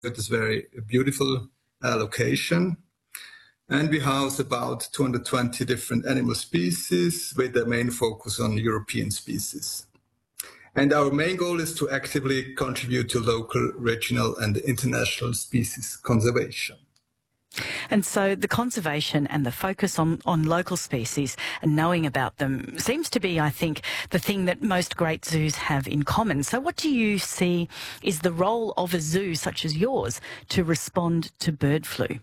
this very beautiful location. And we house about 220 different animal species with the main focus on European species. And our main goal is to actively contribute to local, regional and international species conservation. And so the conservation and the focus on local species and knowing about them seems to be, I think, the thing that most great zoos have in common. So what do you see is the role of a zoo such as yours to respond to bird flu?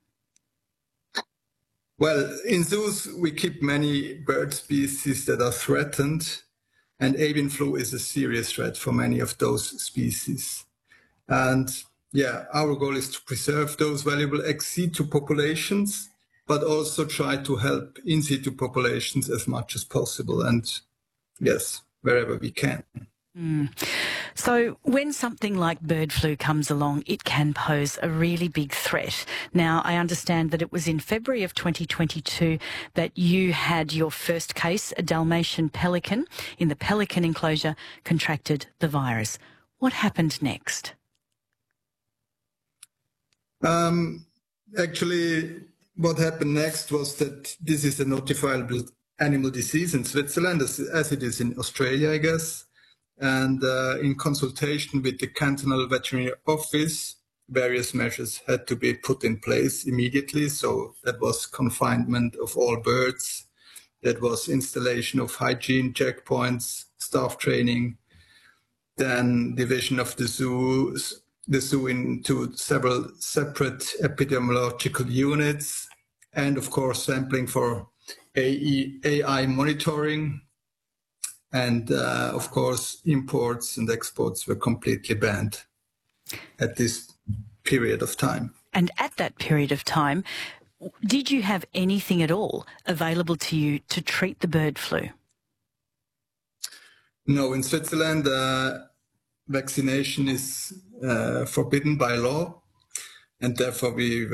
Well, in zoos, we keep many bird species that are threatened, and avian flu is a serious threat for many of those species. And yeah, our goal is to preserve those valuable ex situ populations, but also try to help in situ populations as much as possible. And yes, wherever we can. So when something like bird flu comes along, it can pose a really big threat. Now, I understand that it was in February of 2022 that you had your first case, a Dalmatian pelican in the pelican enclosure, contracted the virus. What happened next? Actually, what happened next was that this is a notifiable animal disease in Switzerland, as it is in Australia, I guess. And in consultation with the cantonal veterinary office, various measures had to be put in place immediately. So that was confinement of all birds, that was installation of hygiene checkpoints, staff training, then division of the zoo into several separate epidemiological units, and of course sampling for AI monitoring. And of course, imports and exports were completely banned at this period of time. And at that period of time, did you have anything at all available to you to treat the bird flu? No, in Switzerland, vaccination is forbidden by law, and therefore we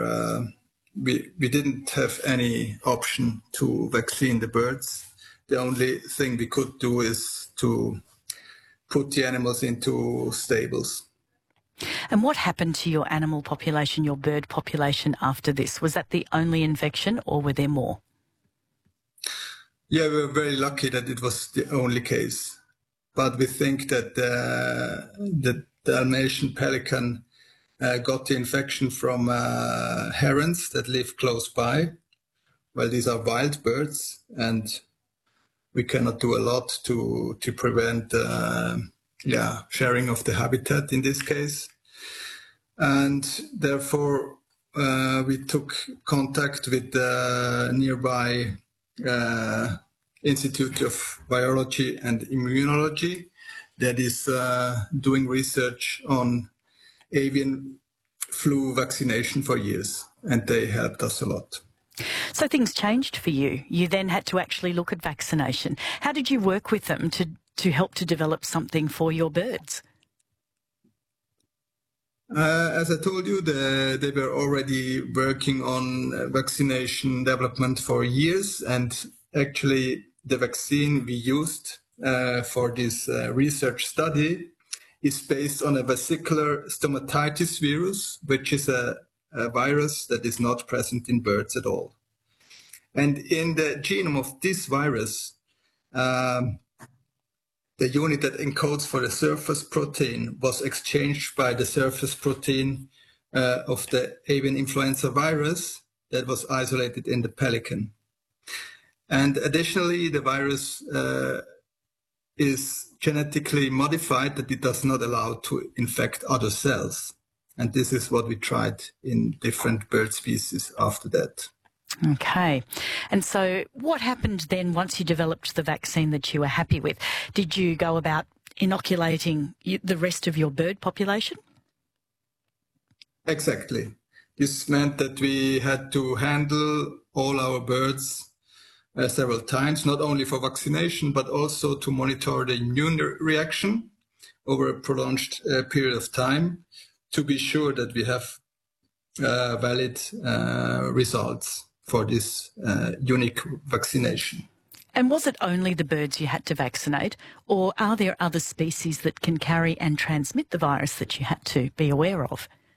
didn't have any option to vaccine the birds. The only thing we could do is to put the animals into stables. And what happened to your animal population, your bird population after this? Was that the only infection or were there more? Yeah, we were very lucky that it was the only case. But we think that the Dalmatian pelican got the infection from herons that live close by. Well, these are wild birds, and we cannot do a lot to prevent sharing of the habitat in this case. And therefore, we took contact with the nearby Institute of Virology and Immunology that is doing research on avian flu vaccination for years, and they helped us a lot. So things changed for you. You then had to actually look at vaccination. How did you work with them to help to develop something for your birds? As I told you, they were already working on vaccination development for years, and actually the vaccine we used for this research study is based on a vesicular stomatitis virus, which is a virus that is not present in birds at all. And in the genome of this virus, the unit that encodes for the surface protein was exchanged by the surface protein of the avian influenza virus that was isolated in the pelican. And additionally, the virus is genetically modified that it does not allow to infect other cells. And this is what we tried in different bird species after that. Okay. And so what happened then once you developed the vaccine that you were happy with? Did you go about inoculating the rest of your bird population? Exactly. This meant that we had to handle all our birds several times, not only for vaccination, but also to monitor the immune reaction over a prolonged period of time to be sure that we have valid results for this unique vaccination. And was it only the birds you had to vaccinate, or are there other species that can carry and transmit the virus that you had to be aware of?